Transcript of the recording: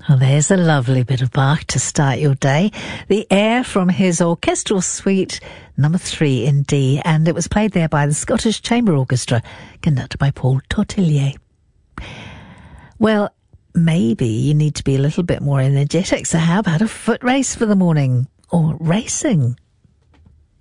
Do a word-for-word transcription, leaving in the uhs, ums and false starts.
Well, there's a lovely bit of Bach to start your day. The air from his orchestral suite number three in D, and it was played there by the Scottish Chamber Orchestra, conducted by Paul Tortelier. Well, maybe you need to be a little bit more energetic, so how about a foot race for the morning? Or racing?